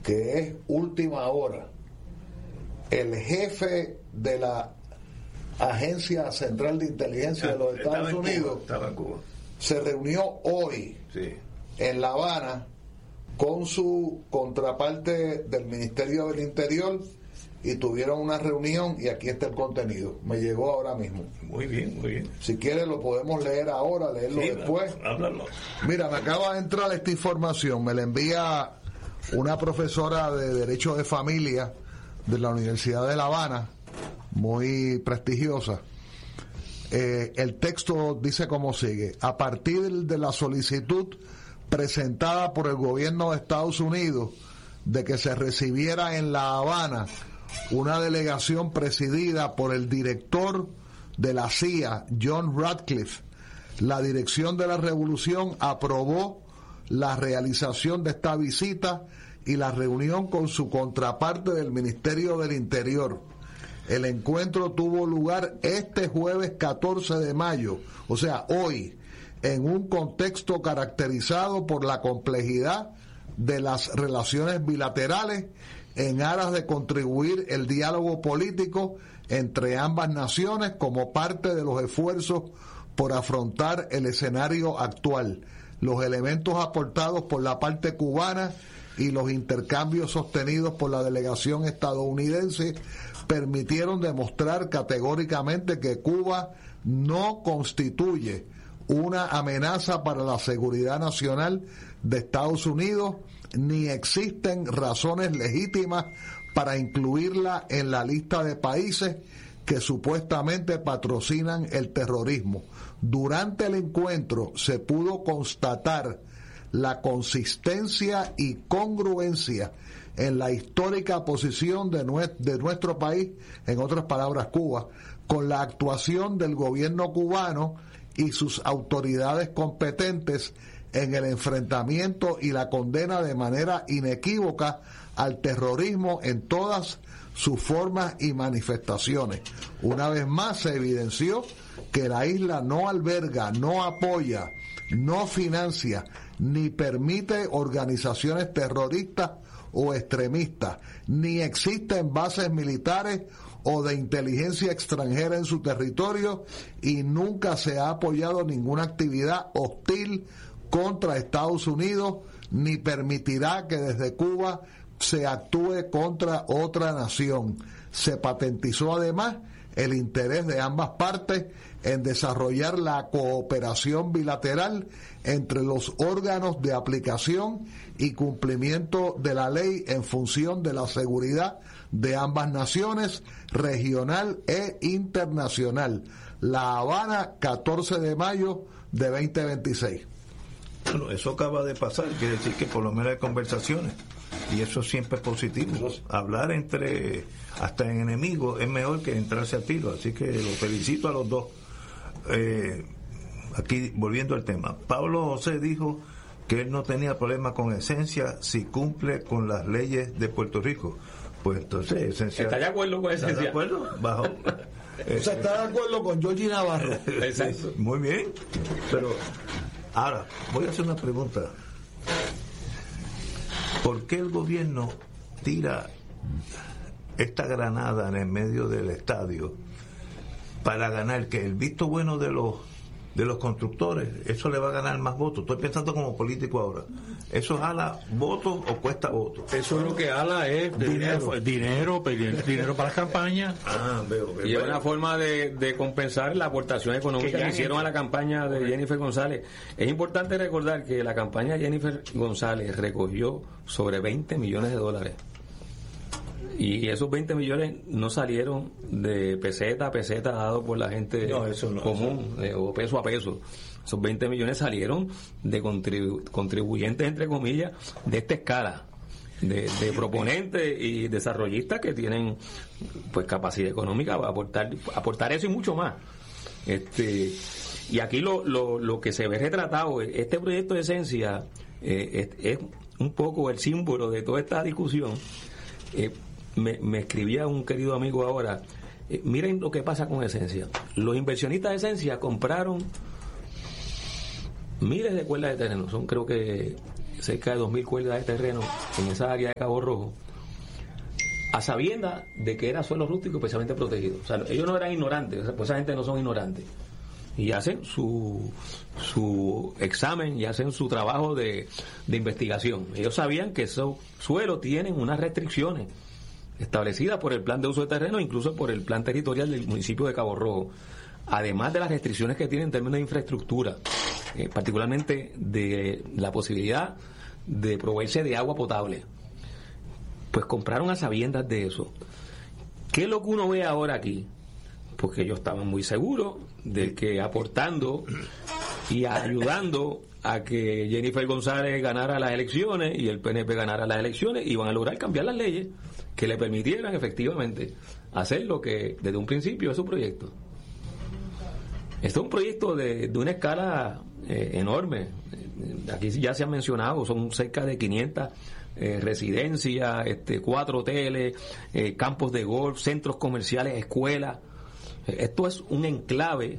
que es última hora, el jefe de la Agencia Central de Inteligencia de los Estados Unidos se reunió hoy en La Habana con su contraparte del Ministerio del Interior y tuvieron una reunión, y aquí está el contenido, me llegó ahora mismo. Muy bien, muy bien. Si quieres lo podemos leer ahora, leerlo después. Háblalo. Mira, me acaba de entrar esta información, me la envía una profesora de Derecho de Familia de la Universidad de La Habana, muy prestigiosa. El texto dice como sigue: a partir de la solicitud presentada por el gobierno de Estados Unidos de que se recibiera en La Habana una delegación presidida por el director de la CIA, John Ratcliffe, la Dirección de la Revolución aprobó la realización de esta visita y la reunión con su contraparte del Ministerio del Interior. El encuentro tuvo lugar este jueves 14 de mayo, o sea, hoy, en un contexto caracterizado por la complejidad de las relaciones bilaterales en aras de contribuir el diálogo político entre ambas naciones como parte de los esfuerzos por afrontar el escenario actual. Los elementos aportados por la parte cubana y los intercambios sostenidos por la delegación estadounidense permitieron demostrar categóricamente que Cuba no constituye una amenaza para la seguridad nacional de Estados Unidos, ni existen razones legítimas para incluirla en la lista de países que supuestamente patrocinan el terrorismo. Durante el encuentro se pudo constatar la consistencia y congruencia en la histórica posición de nuestro país, en otras palabras Cuba, con la actuación del gobierno cubano y sus autoridades competentes en el enfrentamiento y la condena de manera inequívoca al terrorismo en todas sus formas y manifestaciones. Una vez más se evidenció que la isla no alberga, no apoya, no financia ni permite organizaciones terroristas o extremistas, ni existen bases militares o de inteligencia extranjera en su territorio, y nunca se ha apoyado ninguna actividad hostil contra Estados Unidos, ni permitirá que desde Cuba se actúe contra otra nación. Se patentizó además el interés de ambas partes en desarrollar la cooperación bilateral entre los órganos de aplicación y cumplimiento de la ley en función de la seguridad de ambas naciones, regional e internacional. La Habana, 14 de mayo de 2026. Bueno, eso acaba de pasar, quiere decir que por lo menos hay conversaciones, y eso siempre es positivo. Hablar entre hasta en enemigos es mejor que entrarse a tiro, así que los felicito a los dos. Aquí volviendo al tema, Pablo José dijo que él no tenía problema con Esencia si cumple con las leyes de Puerto Rico. Pues entonces Esencia ¿está de acuerdo con Esencia? ¿Está de acuerdo? Bajo o sea, está de acuerdo con Georgie Navarro. Exacto. Muy bien, pero ahora voy a hacer una pregunta. ¿Por qué el gobierno tira esta granada en el medio del estadio para ganar? Que el visto bueno de los constructores, eso le va a ganar más votos. Estoy pensando como político ahora. ¿Eso jala votos o cuesta votos? Eso lo que jala es dinero para las campañas. Veo. Y es una forma de compensar la aportación económica que hicieron a la campaña de Jennifer González. Es importante recordar que la campaña de Jennifer González recogió sobre $20 millones. Y esos 20 millones no salieron de peseta a peseta dado por la gente común, o peso a peso. Esos 20 millones salieron de contribuyentes, entre comillas, de esta escala, de proponentes y desarrollistas que tienen pues capacidad económica para aportar eso y mucho más. Y aquí lo que se ve retratado, este proyecto de Esencia es un poco el símbolo de toda esta discusión. Me escribía un querido amigo ahora, miren lo que pasa con Esencia. Los inversionistas de Esencia compraron miles de cuerdas de terreno, son creo que cerca de 2.000 cuerdas de terreno en esa área de Cabo Rojo, a sabiendas de que era suelo rústico especialmente protegido. O sea, ellos no eran ignorantes, pues esa gente no son ignorantes. Y hacen su examen y hacen su trabajo de investigación. Ellos sabían que esos suelos tienen unas restricciones establecidas por el plan de uso de terreno, incluso por el plan territorial del municipio de Cabo Rojo, además de las restricciones que tienen en términos de infraestructura, particularmente de la posibilidad de proveerse de agua potable. Pues compraron a sabiendas de eso. ¿Qué es lo que uno ve ahora aquí? Porque ellos estaban muy seguros de que aportando y ayudando a que Jennifer González ganara las elecciones y el PNP ganara las elecciones, iban a lograr cambiar las leyes que le permitieran efectivamente hacer lo que desde un principio es su proyecto. Esto es un proyecto de una escala enorme. Aquí ya se han mencionado, son cerca de 500 residencias, 4 hoteles, campos de golf, centros comerciales, escuelas. Esto es un enclave,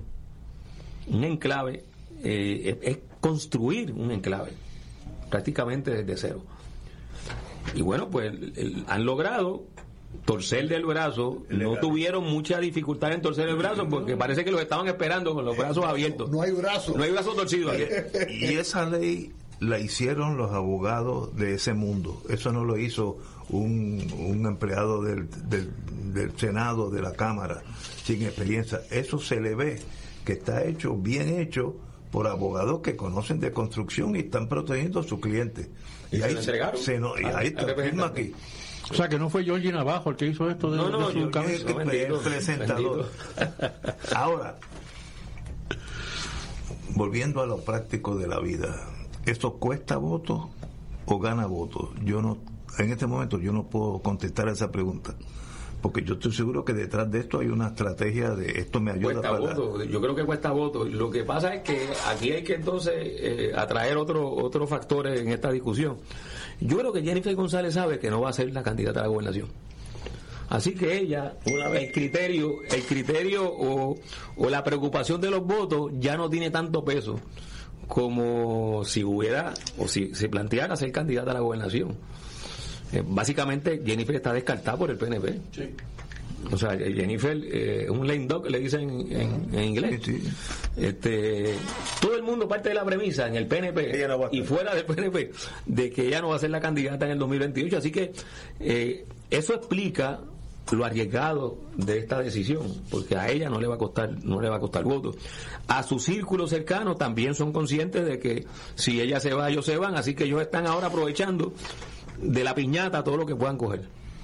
es construir un enclave, prácticamente desde cero. Y bueno, pues han logrado torcer del brazo, no tuvieron mucha dificultad en torcer el brazo porque parece que los estaban esperando con los brazos abiertos. No hay brazo torcido. Y esa ley la hicieron los abogados de ese mundo. Eso no lo hizo un empleado del Senado, de la Cámara, sin experiencia. Eso se le ve que está hecho, bien hecho, por abogados que conocen de construcción y están protegiendo a sus clientes. Y ahí ahí está, firma aquí. O sea, que no fue Jorge Navajo el que hizo esto de su cabeza. El presentador. Ahora, volviendo a lo práctico de la vida, ¿esto cuesta votos o gana votos? En este momento yo no puedo contestar a esa pregunta, porque yo estoy seguro que detrás de esto hay una estrategia de esto me ayuda cuesta voto. Yo creo que cuesta voto. Lo que pasa es que aquí hay que entonces atraer otros factores en esta discusión. Yo creo que Jennifer González sabe que no va a ser la candidata a la gobernación. Así que ella, el criterio o la preocupación de los votos ya no tiene tanto peso como si hubiera o si se planteara ser candidata a la gobernación. Básicamente Jennifer está descartada por el PNP. Sí. O sea, Jennifer es un lame duck, le dicen en inglés. Sí. Todo el mundo parte de la premisa en el PNP y fuera del PNP de que ella no va a ser la candidata en el 2028. Así que eso explica lo arriesgado de esta decisión, porque a ella no le va a costar votos. A su círculo cercano también son conscientes de que si ella se va, ellos se van, así que ellos están ahora aprovechando de la piñata todo lo que puedan coger.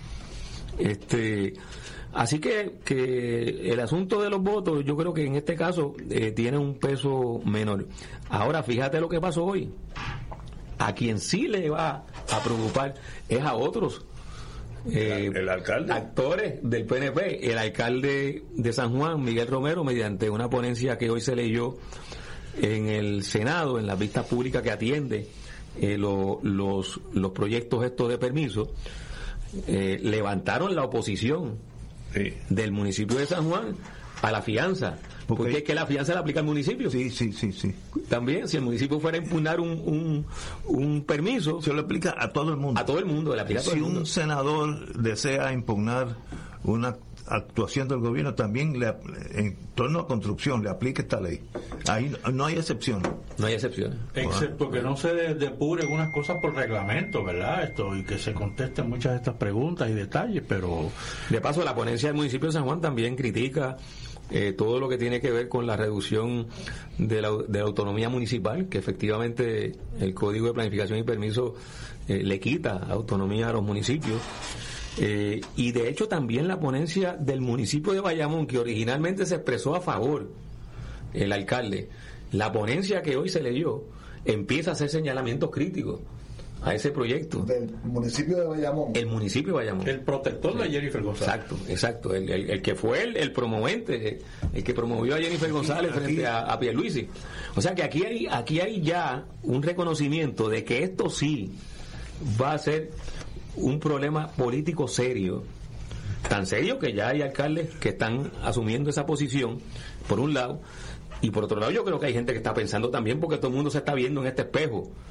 Así que el asunto de los votos, yo creo que en este caso tiene un peso menor. Ahora, fíjate lo que pasó hoy. A quien sí le va a preocupar es a otros el alcalde, actores del PNP. El alcalde de San Juan, Miguel Romero, mediante una ponencia que hoy se leyó en el Senado, en las vistas públicas que atiende los proyectos estos de permiso, levantaron la oposición del municipio de San Juan a la fianza, porque es que la fianza la aplica el municipio. Sí. También, si el municipio fuera a impugnar un permiso, se lo aplica a todo el mundo. A todo el mundo, le aplica a todo el mundo. Si un senador desea impugnar una actuación del gobierno, también en torno a construcción le aplica esta ley. Ahí no hay excepción. No hay excepciones. Excepto que no se depure algunas cosas por reglamento, ¿verdad? Y que se contesten muchas de estas preguntas y detalles, pero... De paso, la ponencia del municipio de San Juan también critica todo lo que tiene que ver con la reducción de la autonomía municipal, que efectivamente el Código de Planificación y Permiso le quita autonomía a los municipios. Y de hecho también la ponencia del municipio de Bayamón, que originalmente se expresó a favor el alcalde, la ponencia que hoy se leyó empieza a hacer señalamientos críticos a ese proyecto del municipio de Bayamón. El municipio de Bayamón, el protector de Jennifer González. Exacto, el que fue el promovente, el que promovió a Jennifer González frente a Pierluisi. O sea que aquí hay ya un reconocimiento de que esto sí va a ser un problema político serio, tan serio que ya hay alcaldes que están asumiendo esa posición, por un lado, y por otro lado yo creo que hay gente que está pensando también, porque todo el mundo se está viendo en este espejo.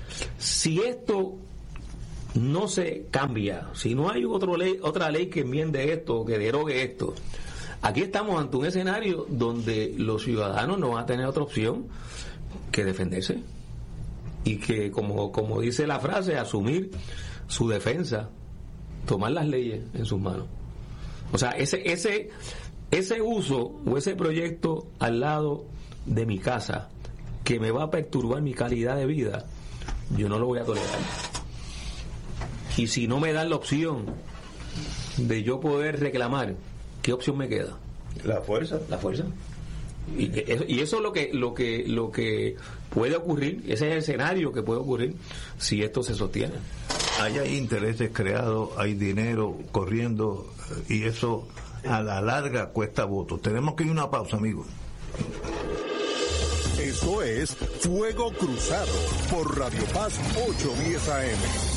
Si esto no se cambia, si no hay otra ley que enmiende esto, que derogue esto, aquí estamos ante un escenario donde los ciudadanos no van a tener otra opción que defenderse y que, como dice la frase, asumir su defensa, tomar las leyes en sus manos. O sea, ese uso o ese proyecto al lado de mi casa que me va a perturbar mi calidad de vida, yo no lo voy a tolerar. Y si no me dan la opción de yo poder reclamar, ¿qué opción me queda? La fuerza. Y eso es lo que puede ocurrir, ese es el escenario que puede ocurrir si esto se sostiene. Hay intereses creados, hay dinero corriendo, y eso a la larga cuesta votos. Tenemos que ir a una pausa, amigos. Esto es Fuego Cruzado por Radio Paz 810 AM.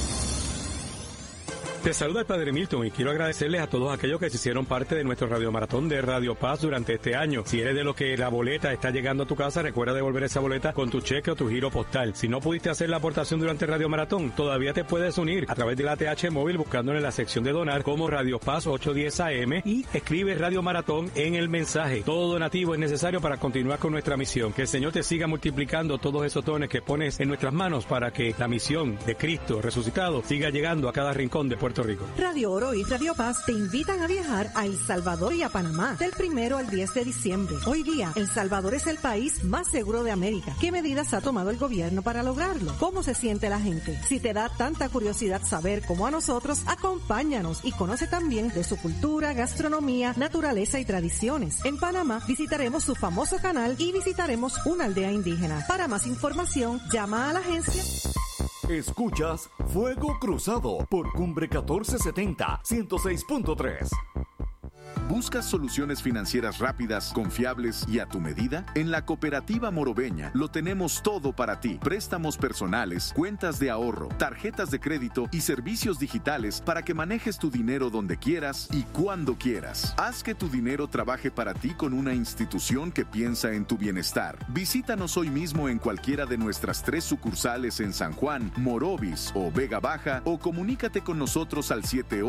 Te saluda el Padre Milton y quiero agradecerles a todos aquellos que se hicieron parte de nuestro radiomaratón de Radio Paz durante este año. Si eres de los que la boleta está llegando a tu casa, recuerda devolver esa boleta con tu cheque o tu giro postal. Si no pudiste hacer la aportación durante el radiomaratón, todavía te puedes unir a través de la ATH móvil buscándole en la sección de donar como Radio Paz 810 AM y escribe Radio Maratón en el mensaje. Todo donativo es necesario para continuar con nuestra misión. Que el Señor te siga multiplicando todos esos dones que pones en nuestras manos para que la misión de Cristo resucitado siga llegando a cada rincón de Puerto Rico. Radio Oro y Radio Paz te invitan a viajar a El Salvador y a Panamá del 1 al 10 de diciembre. Hoy día, El Salvador es el país más seguro de América. ¿Qué medidas ha tomado el gobierno para lograrlo? ¿Cómo se siente la gente? Si te da tanta curiosidad saber como a nosotros, acompáñanos y conoce también de su cultura, gastronomía, naturaleza y tradiciones. En Panamá visitaremos su famoso canal y visitaremos una aldea indígena. Para más información, llama a la agencia. Escuchas Fuego Cruzado por Cumbre 1470, 106.3. ¿Buscas soluciones financieras rápidas, confiables y a tu medida? En la Cooperativa Morobeña lo tenemos todo para ti. Préstamos personales, cuentas de ahorro, tarjetas de crédito y servicios digitales para que manejes tu dinero donde quieras y cuando quieras. Haz que tu dinero trabaje para ti con una institución que piensa en tu bienestar. Visítanos hoy mismo en cualquiera de nuestras 3 sucursales en San Juan, Morovis o Vega Baja, o comunícate con nosotros al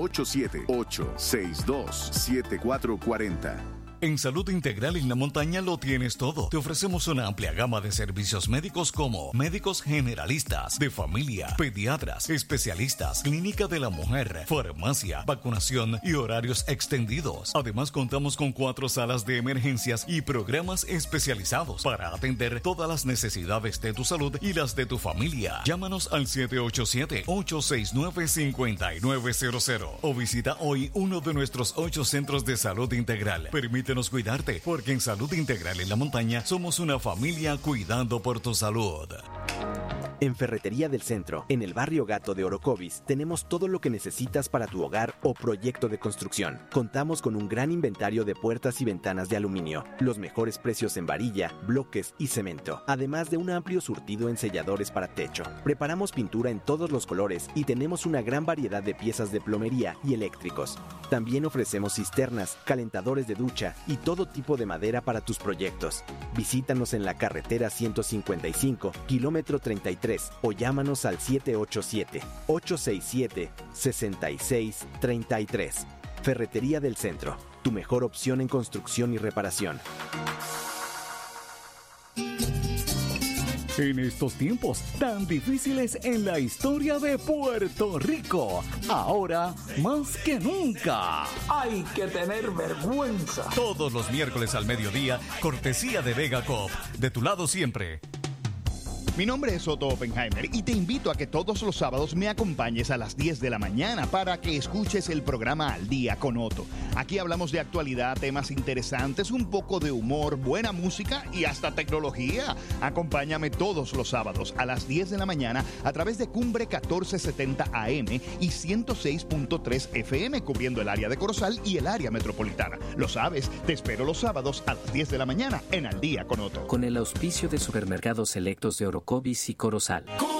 787-862-7440. En Salud Integral en la Montaña lo tienes todo. Te ofrecemos una amplia gama de servicios médicos como médicos generalistas, de familia, pediatras, especialistas, clínica de la mujer, farmacia, vacunación y horarios extendidos. Además, contamos con 4 salas de emergencias y programas especializados para atender todas las necesidades de tu salud y las de tu familia. Llámanos al 787-869-5900 o visita hoy uno de nuestros 8 centros de salud integral. Permítenos cuidarte, porque en Salud Integral en la Montaña somos una familia cuidando por tu salud. En Ferretería del Centro, en el barrio Gato de Orocovis, tenemos todo lo que necesitas para tu hogar o proyecto de construcción. Contamos con un gran inventario de puertas y ventanas de aluminio, los mejores precios en varilla, bloques y cemento, además de un amplio surtido en selladores para techo. Preparamos pintura en todos los colores y tenemos una gran variedad de piezas de plomería y eléctricos. También ofrecemos cisternas, calentadores de ducha y todo tipo de madera para tus proyectos. Visítanos en la carretera 155, kilómetro 33, o llámanos al 787-867-6633. Ferretería del Centro, tu mejor opción en construcción y reparación. En estos tiempos tan difíciles en la historia de Puerto Rico, ahora más que nunca, hay que tener vergüenza. Todos los miércoles al mediodía, cortesía de Vega Coop, de tu lado siempre. Mi nombre es Otto Oppenheimer y te invito a que todos los sábados me acompañes a las 10 de la mañana para que escuches el programa Al Día con Otto. Aquí hablamos de actualidad, temas interesantes, un poco de humor, buena música y hasta tecnología. Acompáñame todos los sábados a las 10 de la mañana a través de Cumbre 1470 AM y 106.3 FM, cubriendo el área de Corozal y el área metropolitana. Lo sabes, te espero los sábados a las 10 de la mañana en Al Día con Otto. Con el auspicio de Supermercados Selectos de Orocovis y Corozal.